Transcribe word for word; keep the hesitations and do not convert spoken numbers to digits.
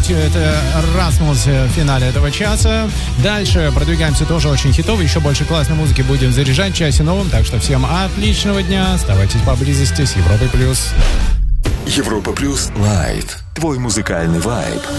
это Rasmus в финале этого часа. Дальше продвигаемся тоже очень хитово. Еще больше классной музыки будем заряжать в часе новым. Так что всем отличного дня. Оставайтесь поблизости с Европой Плюс. Европа Плюс Лайт. Твой музыкальный вайб.